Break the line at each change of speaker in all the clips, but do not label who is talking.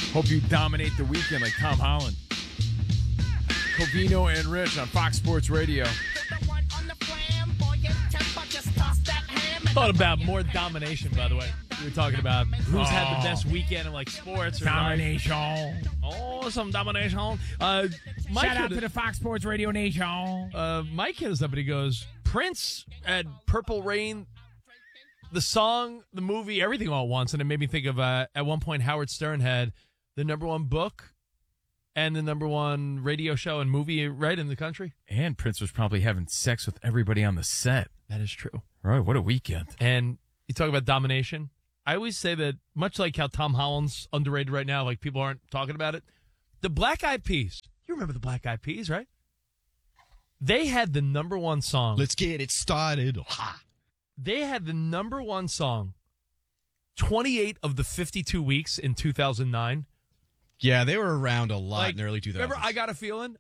Hope you dominate the weekend like Tom Holland. Covino and Rich on Fox Sports Radio.
Thought about more domination, by the way. We were talking about who's had the best weekend in like sports. Or
Domination.
Oh, some domination. Mike
Shout out to the Fox Sports Radio Nation.
Mike hit us up and he goes, Prince had Purple Rain, the song, the movie, everything all at once. And it made me think of, at one point, Howard Stern had the #1 book and the #1 radio show and movie right in the country.
And Prince was probably having sex with everybody on the set.
That is true.
Right, what a weekend.
And you talk about domination. I always say that, much like how Tom Holland's underrated right now, like people aren't talking about it, the Black Eyed Peas. You remember the Black Eyed Peas, right? They had the #1 song.
Let's get it started. Ha.
They had the #1 song 28 of the 52 weeks in 2009.
Yeah, they were around a lot in the early 2000s.
Remember, I Got a Feeling?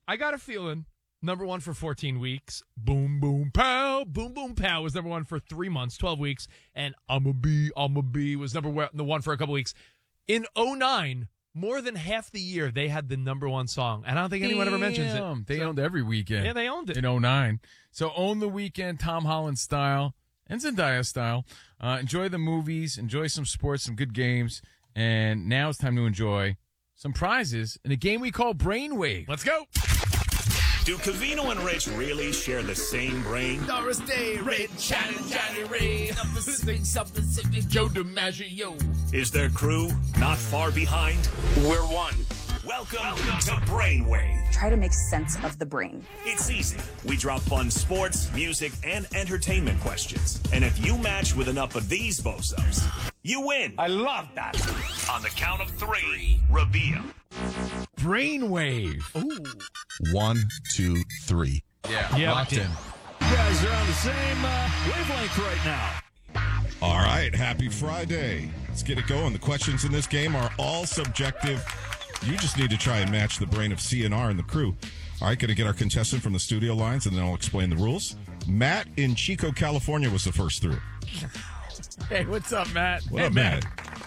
#1 for 14 weeks. Boom, boom, pow. Boom, boom, pow was #1 for 3 months, 12 weeks. And I'ma Be was #1 for a couple weeks. In 2009, more than half the year, they had the #1 song. And I don't think anyone ever mentions it.
They owned every weekend.
Yeah, they owned it.
In 2009. So own the weekend, Tom Holland style and Zendaya style. Enjoy the movies, enjoy some sports, some good games. And now it's time to enjoy some prizes in a game we call Brainwave.
Let's go.
Do Covino and Rich really share the same brain?
Doris Day, Red, Johnny Ray, up Pacific, South Pacific, Joe DiMaggio.
Is their crew not far behind?
We're one.
Welcome to Brainwave.
Try to make sense of the brain.
It's easy. We drop fun sports, music, and entertainment questions. And if you match with enough of these bozos, you win.
I love that.
On the count of 3, Rabia.
Brainwave.
Ooh.
1, 2, 3.
Yeah.
Locked in.
You guys are on the same wavelength right now.
All right, happy Friday. Let's get it going. The questions in this game are all subjective. You just need to try and match the brain of CNR and the crew. All right, going to get our contestant from the studio lines, and then I'll explain the rules. Matt in Chico, California was the first through.
Hey, what's up, Matt?
What up, Matt?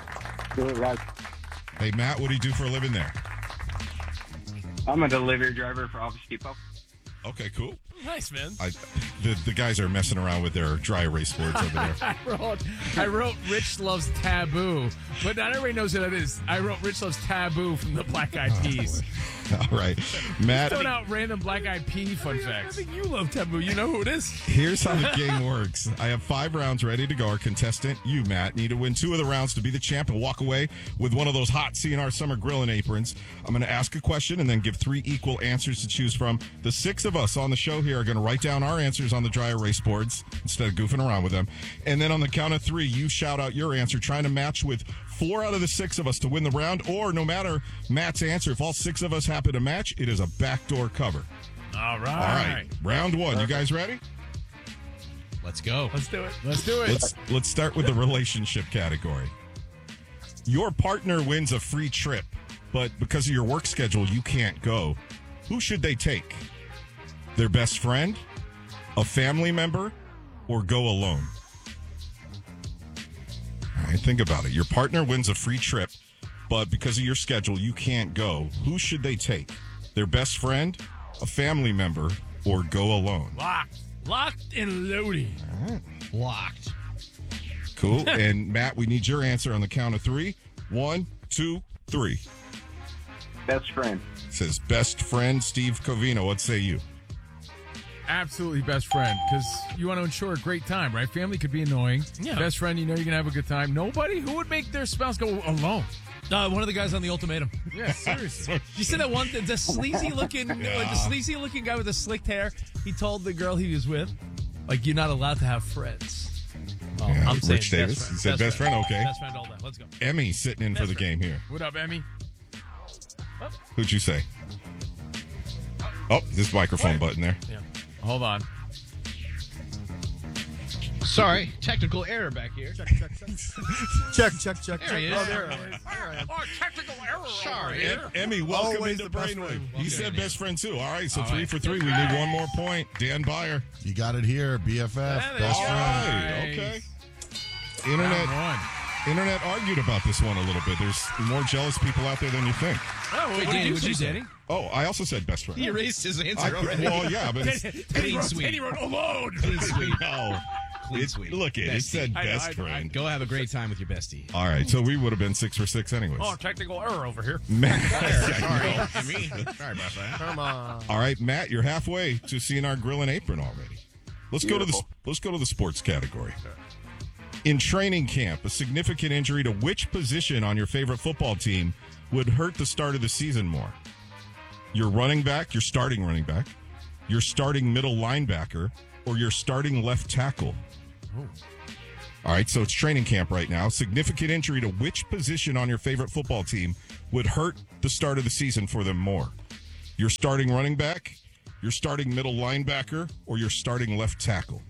Hey, Matt, what do you do for a living there?
I'm a delivery driver for Office Depot.
Okay, cool.
Nice, man.
The guys are messing around with their dry erase boards over there.
I wrote Rich Loves Taboo, but not everybody knows what it is. I wrote Rich Loves Taboo from the Black Eyed Peas.
All right, Matt.
Throwing out random Black Eyed Pea fun facts.
I think you love Taboo. You know who it is.
Here's how the game works. I have 5 rounds ready to go. Our contestant, you, Matt, need to win 2 of the rounds to be the champ and walk away with one of those hot CNR summer grilling aprons. I'm going to ask a question and then give 3 equal answers to choose from. The 6 of us on the show here are going to write down our answers on the dry erase boards instead of goofing around with them. And then on the count of 3, you shout out your answer, trying to match with 4 out of the 6 of us to win the round. Or no matter Matt's answer, if all 6 of us happen to match, it is a backdoor cover.
All right.
All right. Round 1. You guys ready?
Let's go.
Let's do it.
Let's do it.
Let's start with the relationship category. Your partner wins a free trip, but because of your work schedule, you can't go. Who should they take? Their best friend, a family member, or go alone? All right, think about it. Your partner wins a free trip, but because of your schedule, you can't go. Who should they take? Their best friend, a family member, or go alone?
Locked and loaded.
All right.
Locked.
Cool. And Matt, we need your answer on the count of 3. 1, 2, 3.
Best friend.
It says best friend, Steve Covino. What say you?
Absolutely best friend, because you want to ensure a great time, right? Family could be annoying.
Yeah.
Best friend, you know you're going to have a good time. Nobody who would make their spouse go alone.
One of the guys on The Ultimatum.
Yeah, seriously.
You see that one? The sleazy looking guy with the slicked hair. He told the girl he was with, like, you're not allowed to have friends. Well,
Yeah,
I'm saying
Rich Davis.
best friend.
He said best friend, okay.
Best friend all day. Let's go.
Emmy sitting in for the game here.
What up, Emmy?
Who'd you say? Oh, this microphone button there.
Yeah.
Hold on.
Sorry, technical error back here.
Check.
There he is.
Oh, there I am.
Technical error.
Sorry.
Emmy, welcome
Always
into
the best
Brainwave.
friend.
He said best friend too. All right, so
All
3
right.
for 3. We need one more point. Dan Byer.
You got it here, BFF,
there
best
you go.
friend.
Right,
Nice.
okay. Internet.
Round 1.
Internet argued about this one a little bit. There's more jealous people out there than you think.
Oh,
Wait, Danny, what'd you say, Danny?
Oh, I also said best friend.
He erased his answer already.
Well, yeah, but it's
Clean sweep.
Danny wrote alone.
Clean sweep.
no.
Clean sweep.
Look, it
Bestie.
said
I know,
best
I know.
friend.
Go have a great time with your bestie.
All right, so we would have been 6 for 6 anyways.
Oh, technical error over here.
Matt,
Sorry about that.
Come on.
all right, Matt, you're halfway to seeing our grill and apron already. Let's go to the sports category. In training camp, a significant injury to which position on your favorite football team would hurt the start of the season more? Your running back, your starting running back, your starting middle linebacker, or your starting left tackle? All right, so it's training camp right now. Significant injury to which position on your favorite football team would hurt the start of the season for them more? Your starting running back, your starting middle linebacker, or your starting left tackle?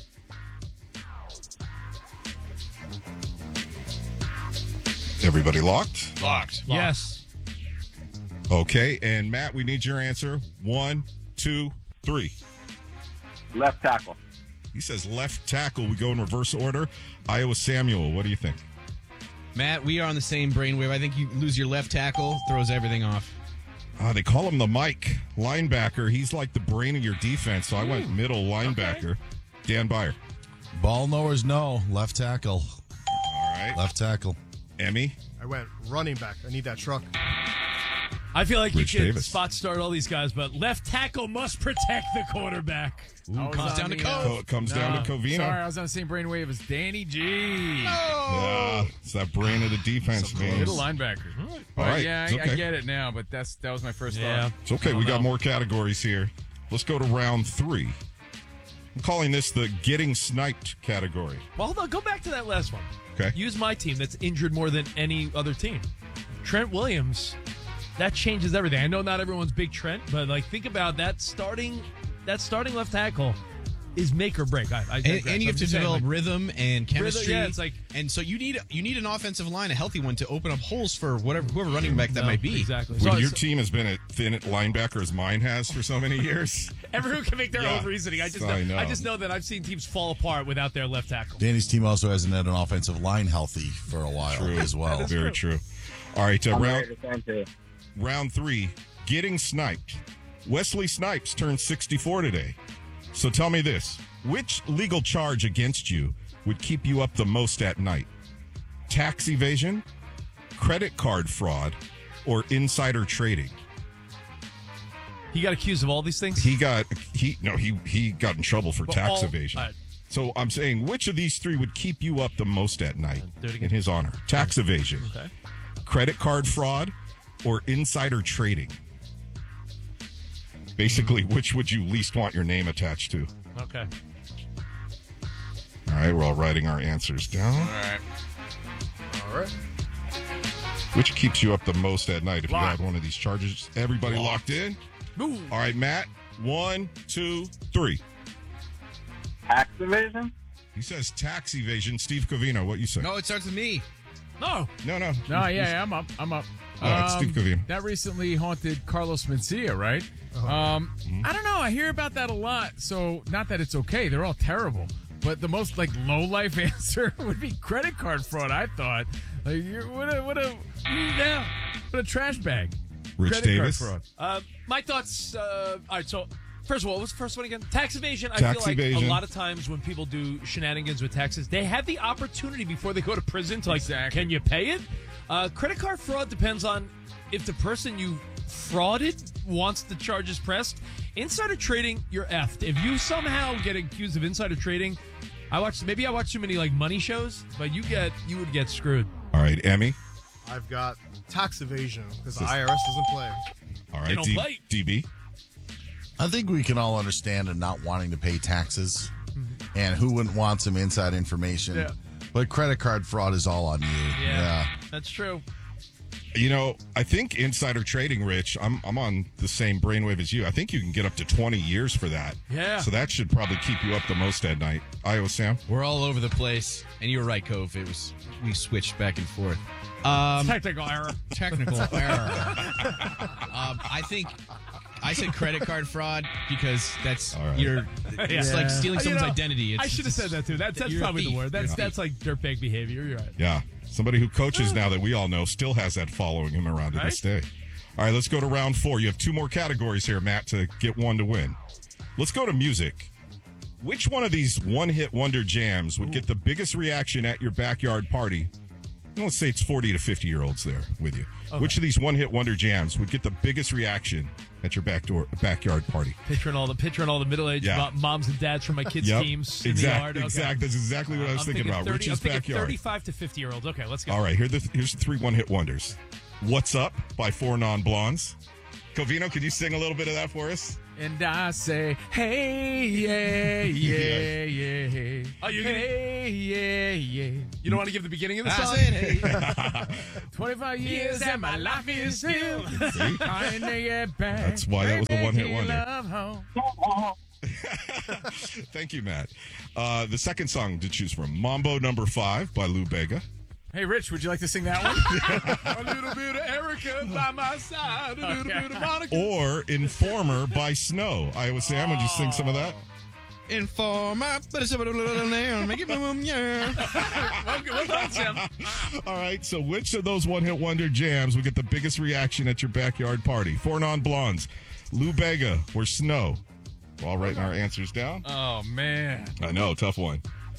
Everybody locked?
Locked.
Yes.
Okay, and Matt, we need your answer. 1, 2, 3.
Left tackle.
He says left tackle. We go in reverse order. Iowa Samuel, what do you think?
Matt, we are on the same brainwave. I think you lose your left tackle, throws everything off.
They call him the Mike linebacker. He's like the brain of your defense, so I went middle linebacker. Dan Byer.
Ball knowers know. Left tackle.
All right.
Left tackle.
Emmy.
I went running back. I need that truck.
I feel like
Rich
you could
Davis.
spot start all these guys, but left tackle must protect the quarterback.
Ooh, comes down to Cove.
Comes down to Covino.
Sorry, I was on the same brainwave as Danny G.
Yeah, it's that brain of the defense, man.
Middle linebacker.
All right,
Yeah,
it's
I
okay.
get it now, but that was my first
Yeah.
thought.
It's okay. We got more categories here. Let's go to round 3. I'm calling this the getting sniped category.
Well, hold on. Go back to that last one.
Okay.
Use my team that's injured more than any other team. Trent Williams, that changes everything. I know not everyone's big Trent, but like think about that starting left tackle is make or break.
And you have to develop rhythm and chemistry.
yeah, it's like,
and so you need an offensive line, a healthy one, to open up holes for whoever running back that might be.
Exactly.
When
So-
your
so-
team has been at thin at linebacker as mine has for so many years.
Everyone can make their
Yeah.
own reasoning. I
know.
just know that I've seen teams fall apart without their left tackle.
Danny's team also hasn't had an offensive line healthy for a while
True.
as well.
Very true. All right,
I'm ready to stand too.
round 3, getting sniped. Wesley Snipes turned 64 today. So tell me this. Which legal charge against you would keep you up the most at night? Tax evasion, credit card fraud, or insider trading?
He got accused of all these things.
He got in trouble for
Well,
tax
all-
evasion.
all right.
So I'm saying, which of these 3 would keep you up the most at night
Do it again.
in his honor? Tax evasion,
Okay.
credit card fraud, or insider trading? Basically, which would you least want your name attached to?
Okay.
All right, we're all writing our answers down.
All right.
Which keeps you up the most at night if you
Locked.
had one of these charges? Everybody locked in?
Ooh.
All right, Matt. 1, 2, 3.
Tax evasion?
He says tax evasion. Steve Covino, what you say?
No, it starts with me.
No.
No.
No, yeah, I'm up.
All right, Steve Covino.
That recently haunted Carlos Mencia, right? I don't know. I hear about that a lot. So, not that it's okay. They're all terrible. But the most low life answer would be credit card fraud. I thought, what a trash bag.
Rich
Credit
Davis.
card fraud.
My thoughts. All right. So, first of all, what was the first one again? Tax evasion. I
Tax
feel like
evasion.
a lot of times when people do shenanigans with taxes, they have the opportunity before they go to prison to
Exactly.
can you pay it? Credit card fraud depends on if the person you frauded wants the charges pressed. Insider trading, you're effed. If you somehow get accused of insider trading, I watch too many money shows, but you would get screwed.
All right, Emmy.
I've got tax evasion because the IRS doesn't play.
All right,
They don't play.
DB.
I think we can all understand and not wanting to pay taxes, and who wouldn't want some inside information.
Yeah.
But credit card fraud is all on you. Yeah.
That's true.
You know, I think insider trading, Rich, I'm on the same brainwave as you. I think you can get up to 20 years for that.
Yeah.
So that should probably keep you up the most at night. Iowa Sam?
We're all over the place, and you were right, Cove. We switched back and forth.
Technical error.
Technical error. I think I said credit card fraud because that's
All right.
it's like stealing someone's identity.
I should have said that too. That's
you're a
probably the
thief.
word. That's like dirtbag behavior. You're right.
Yeah. Somebody who coaches now that we all know still has that following him around to this day. All right, let's go to round 4. You have 2 more categories here, Matt, to get one to win. Let's go to music. Which one of these one-hit wonder jams would get the biggest reaction at your backyard party? Let's say it's 40 to 50-year-olds there with you. Okay. Which of these one-hit wonder jams would get the biggest reaction at your backyard party?
Picturing all the middle-aged moms and dads from my kids' teams in the yard. Okay.
Exactly. That's exactly what I was thinking about.
30,
Rich's
I'm thinking
backyard.
35 to 50-year-olds. Okay, let's go.
All right, here's the 3 one-hit wonders. What's Up by 4 Non-Blondes. Covino, could you sing a little bit of that for us?
And I say, hey, yeah, yeah, yeah, hey.
Oh, you're gonna...
Hey, yeah, yeah.
You don't want to give the beginning of the song?
Hey.
25 years and my life is still trying to get back.
That's why that was the one-hit wonder.
Love home.
Thank you, Matt. The second song to choose from, Mambo No. 5 by Lou Bega.
Hey, Rich, would you like to sing that one?
A little bit of Erica by my side, a little bit of Monica.
Or Informer by Snow. Iowa Sam, would you sing some of that?
Informer, make it boom, yeah.
Well done, Sam.
All right, so which of those one-hit wonder jams would get the biggest reaction at your backyard party? 4 Non-Blondes, Lou Bega, or Snow? We're all writing our answers down.
Oh, man.
I know, tough one.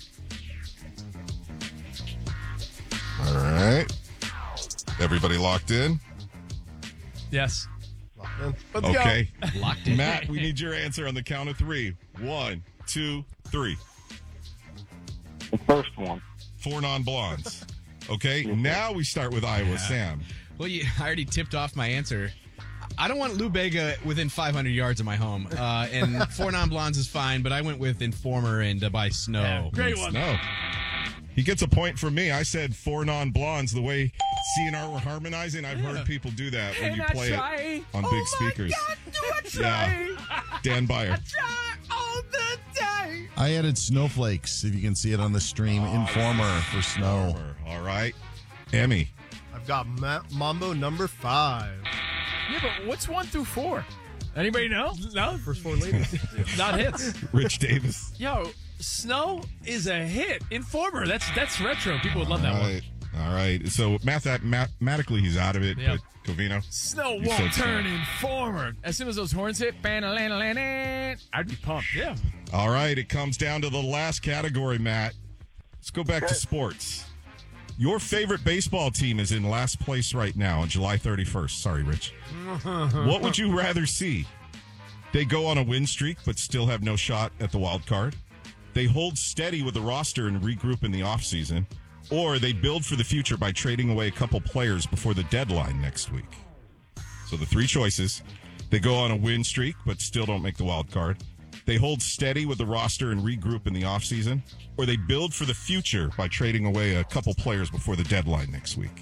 All right. Everybody locked in?
Yes.
Let's
Okay.
Locked in.
Matt, we need your answer on the count of 3. 1, 2, 3.
The first one.
4 Non-Blondes. Okay, now we start with Iowa Sam.
Well, I already tipped off my answer. I don't want Lou Bega within 500 yards of my home. And 4 Non-Blondes is fine, but I went with Informer and by Snow.
Yeah, great one.
Snow. He gets a point from me. I said 4 Non-Blondes. The way CNR were harmonizing, I've heard people do that when you play it on big speakers.
God, do I try?
Yeah. Dan Byer.
Try all the day.
I added Snowflakes, if you can see it on the stream. Informer for Snow.
All right. Emmy.
I've got Mambo No. 5.
Yeah, but what's 1 through 4? Anybody know?
No?
First 4 ladies.
Not hits.
Rich Davis.
Yo, Snow is a hit. Informer, that's retro. People would love that one.
All right. So mathematically, he's out of it.
Yep.
But Covino.
Snow
You
won't
said
turn
so.
Informer. As soon as those horns hit, I'd be pumped.
Yeah.
All right. It comes down to the last category, Matt. Let's go back to sports. Your favorite baseball team is in last place right now on July 31st. Sorry, Rich. What would you rather see? They go on a win streak but still have no shot at the wild card. They hold steady with the roster and regroup in the offseason. Or they build for the future by trading away a couple players before the deadline next week. So the 3 choices. They go on a win streak but still don't make the wild card. They hold steady with the roster and regroup in the offseason. Or they build for the future by trading away a couple players before the deadline next week.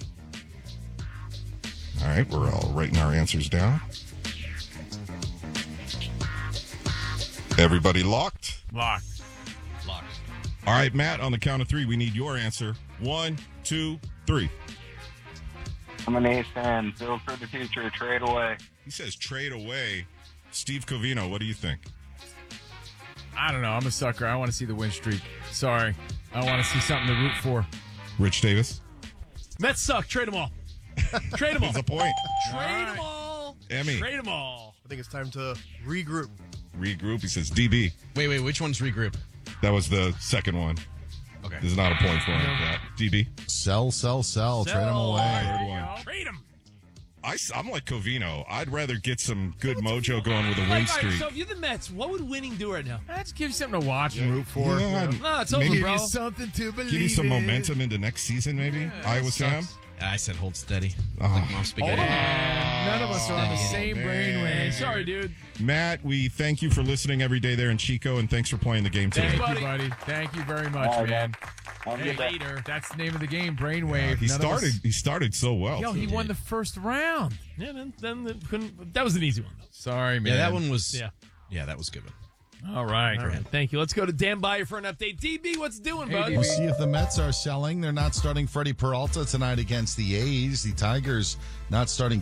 All right, we're all writing our answers down. Everybody locked?
Locked.
All right, Matt, on the count of 3, we need your answer. 1, 2, 3.
I'm an A's fan. Build for the future. Trade away.
He says trade away. Steve Covino, what do you think?
I don't know. I'm a sucker. I want to see the win streak. Sorry. I want to see something to root for.
Rich Davis?
Mets suck. Trade them all. Trade them all.
That's a point.
Trade them all.
Emmy.
Trade them all.
I think it's time to regroup.
Regroup. He says DB.
Wait, which one's regroup?
That was the second one.
Okay.
There's not a point for him. Yeah. DB.
Sell. Trade them away.
Third one.
Trade them.
I'm like Covino. I'd rather get some good mojo going with a win
All right,
streak.
so if you're the Mets, what would winning do right now?
Let's give you something to watch and root for.
Yeah,
No, it's over,
maybe
bro.
Something to believe
give you some
in.
momentum into next season, maybe. Iowa Sam.
I said hold steady.
Oh.
Like Mom Spaghetti.
None of us are on the
Steady.
same brainwave.
Sorry, dude.
Matt, we thank you for listening every day there in Chico, and thanks for playing the game today.
Thank you, buddy. Thank you very much, man.
Hey,
Later. That's the name of the game, Brainwave.
He
None of us-
started so well.
Yo, he won the first round.
Yeah, then that was an easy one.
Sorry, man.
Yeah, that one was.
Yeah.
Yeah, that was good one.
All right.
All right. Thank you. Let's go to Dan Byer for an update. DB, what's doing, bud?
We'll see if the Mets are selling. They're not starting Freddie Peralta tonight against the A's. The Tigers not starting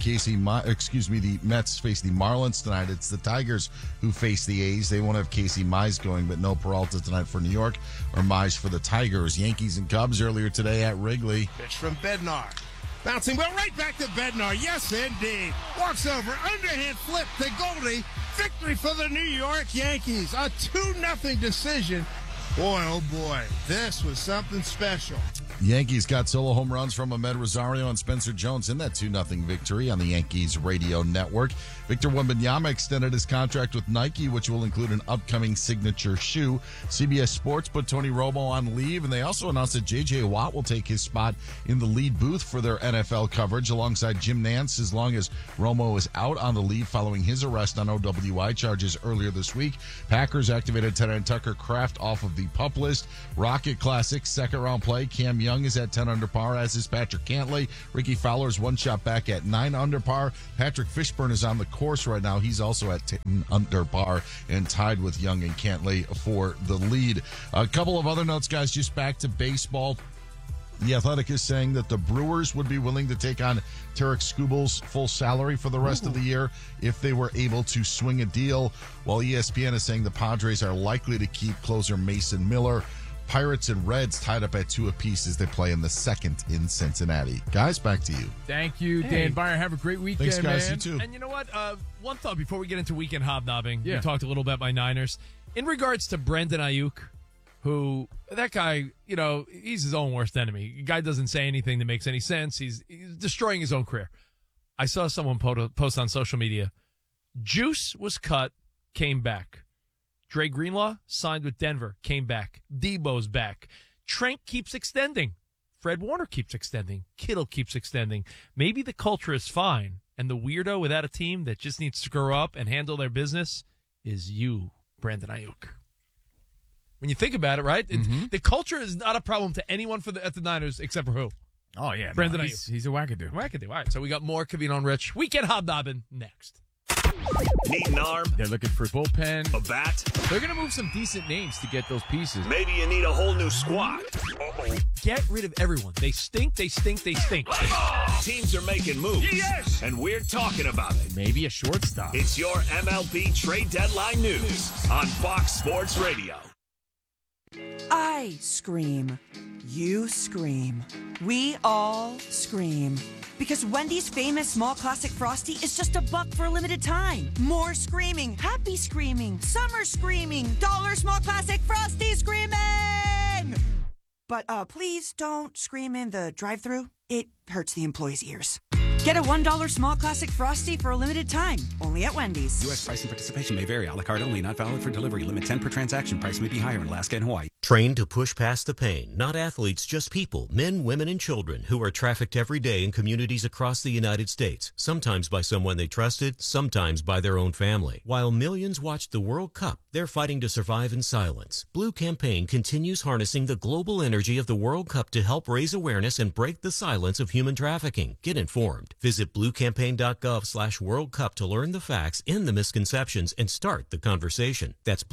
the Mets face the Marlins tonight. It's the Tigers who face the A's. They won't have Casey Mize going, but no Peralta tonight for New York or Mize for the Tigers. Yankees and Cubs earlier today at Wrigley.
Pitch from Bednar. Bouncing well right back to Bednar. Yes, indeed. Walks over. Underhand flip to Goldie. Victory for the New York Yankees. A 2-0 decision. Boy, oh boy, this was something special.
Yankees got solo home runs from Ahmed Rosario and Spencer Jones in that 2-0 victory on the Yankees radio network. Victor Wembanyama extended his contract with Nike, which will include an upcoming signature shoe. CBS Sports put Tony Romo on leave, and they also announced that J.J. Watt will take his spot in the lead booth for their NFL coverage alongside Jim Nantz as long as Romo is out on the leave following his arrest on OWI charges earlier this week. Packers activated tight end Tucker Kraft off of the PUP list. Rocket Classic second-round play. Cam Young is at 10 under par, as is Patrick Cantlay. Ricky Fowler's one shot back at 9 under par. Patrick Fishburne is on the course right now. He's also at 10 under par and tied with Young and Cantlay for the lead. A couple of other notes, guys, just back to baseball. The Athletic is saying that the Brewers would be willing to take on Tarek Skubal's full salary for the rest of the year if they were able to swing a deal, while ESPN is saying the Padres are likely to keep closer Mason Miller. Pirates and Reds tied up at 2 apiece as they play in the second in Cincinnati. Guys, back to you.
Thank you,
Hey.
Dan Byer. Have a great weekend,
Thanks, guys.
man.
You too.
And you know what? One thought before we get into weekend hobnobbing.
Yeah.
We talked a little bit about my Niners. In regards to Brandon Ayuk, who, that guy, you know, he's his own worst enemy. The guy doesn't say anything that makes any sense. He's destroying his own career. I saw someone post on social media. Juice was cut, came back. Dre Greenlaw signed with Denver, came back. Debo's back. Trent keeps extending. Fred Warner keeps extending. Kittle keeps extending. Maybe the culture is fine, and the weirdo without a team that just needs to grow up and handle their business is you, Brandon Ayuk. When you think about it, right? The culture is not a problem to anyone at the Niners except for who?
Oh, yeah.
Brandon
no,
Ayuk.
he's a wackadoo.
Wackadoo. All right, so we got more Kavino and Rich. Weekend hobnobbing next.
Need an arm,
They're looking for bullpen.
a bat?
They're going to move some decent names to get those pieces.
Maybe you need a whole new squad.
Get rid of everyone. They stink, they stink, they stink.
Teams are making moves. Yes! And we're talking about it.
Maybe a shortstop.
It's your MLB trade deadline news on Fox Sports Radio.
I scream. You scream. We all scream. Because Wendy's famous small classic Frosty is just $1 for a limited time. More screaming, happy screaming, summer screaming, dollar small classic Frosty screaming! But please don't scream in the drive-thru. It hurts the employees' ears. Get a $1 small classic Frosty for a limited time, only at Wendy's.
U.S. price and participation may vary. A la carte only, not valid for delivery. Limit 10 per transaction. Price may be higher in Alaska and Hawaii.
Trained to push past the pain. Not athletes, just people, men, women, and children who are trafficked every day in communities across the United States, sometimes by someone they trusted, sometimes by their own family. While millions watched the World Cup, they're fighting to survive in silence. Blue Campaign continues harnessing the global energy of the World Cup to help raise awareness and break the silence of human trafficking. Get informed. Visit bluecampaign.gov/World Cup to learn the facts, end the misconceptions, and start the conversation. That's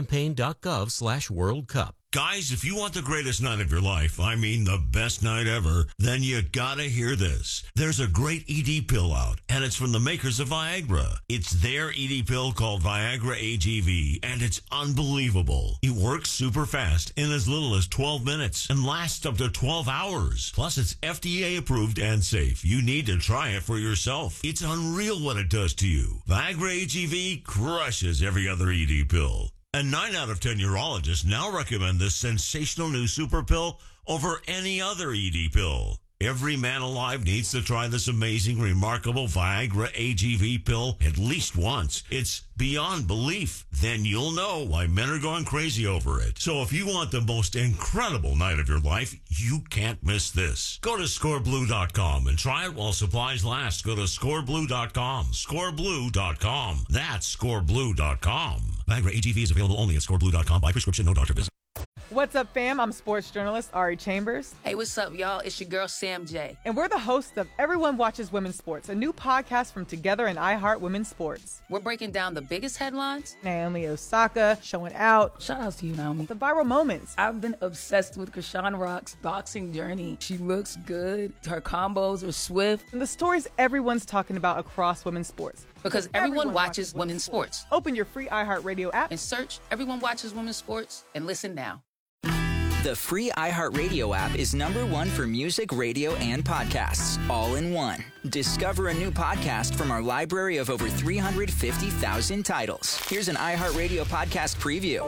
bluecampaign.gov/World Cup.
Guys, if you want the greatest night of your life, I mean the best night ever, then you gotta hear this. There's a great ED pill out, and it's from the makers of Viagra. It's their ED pill called Viagra AGV, and it's unbelievable. It works super fast in as little as 12 minutes and lasts up to 12 hours. Plus, it's FDA approved and safe. You need to try it for yourself. It's unreal what it does to you. Viagra AGV crushes every other ED pill. And 9 out of 10 urologists now recommend this sensational new super pill over any other ED pill. Every man alive needs to try this amazing, remarkable Viagra AGV pill at least once. It's beyond belief. Then you'll know why men are going crazy over it. So if you want the most incredible night of your life, you can't miss this. Go to scoreblue.com and try it while supplies last. Go to scoreblue.com. Scoreblue.com. That's scoreblue.com. Viagra AGV is available only at scoreblue.com by prescription, no doctor visit.
What's up, fam? I'm sports journalist Ari Chambers.
Hey, what's up, y'all? It's your girl, Sam J.
And we're the hosts of Everyone Watches Women's Sports, a new podcast from Together and iHeart Women's Sports.
We're breaking down the biggest headlines.
Naomi Osaka showing out.
Shout out to you, Naomi.
The viral moments.
I've been obsessed with Krishan Rock's boxing journey. She looks good. Her combos are swift.
And the stories everyone's talking about across women's sports.
Because everyone watches women's sports.
Open your free iHeartRadio app
and search Everyone Watches Women's Sports and listen now.
The free iHeartRadio app is #1 for music, radio, and podcasts, all in one. Discover a new podcast from our library of over 350,000 titles. Here's an iHeartRadio podcast preview.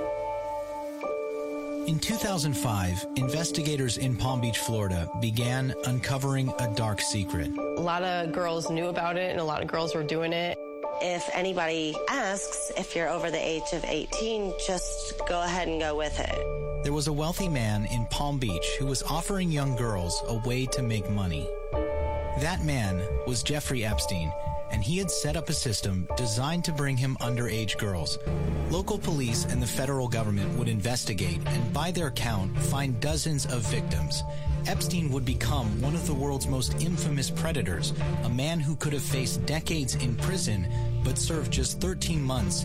In 2005, investigators in Palm Beach, Florida, began uncovering a dark secret.
A lot of girls knew about it, and a lot of girls were doing it.
If anybody asks if you're over the age of 18, just go ahead and go with it.
There was a wealthy man in Palm Beach who was offering young girls a way to make money. That man was Jeffrey Epstein, and he had set up a system designed to bring him underage girls. Local police and the federal government would investigate and, by their count, find dozens of victims. Epstein would become one of the world's most infamous predators, a man who could have faced decades in prison but served just 13 months